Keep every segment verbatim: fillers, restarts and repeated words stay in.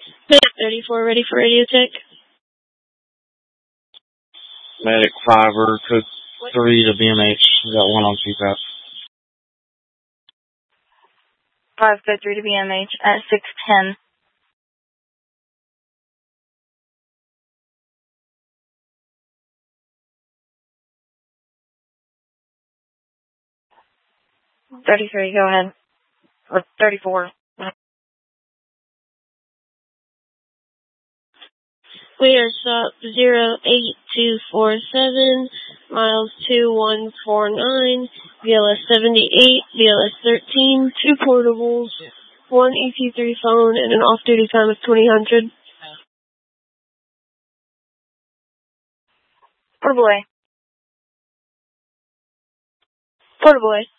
thirty-four, ready for radio check. Medic fiver, code three to B M H. We got one on C PAP. five, code three to B M H at six ten. thirty-three, go ahead. Or thirty-four. We are stop zero eight two four seven, miles two one four nine, B L S seventy-eight, B L S thirteen, two portables, one E T three phone, and an off-duty time of twenty hundred. Portable A. Portable A.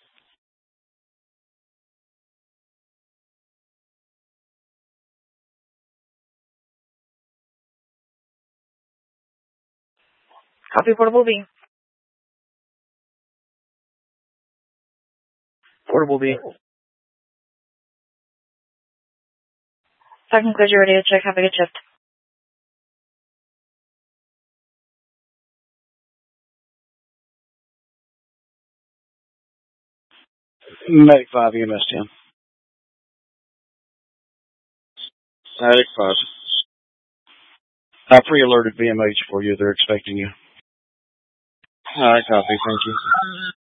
Copy portable B. Portable B. If I can close your radio check, have a good shift. Medic five, E M S ten. Medic five. I pre-alerted B M H for you. They're expecting you. All right, copy. Thank you.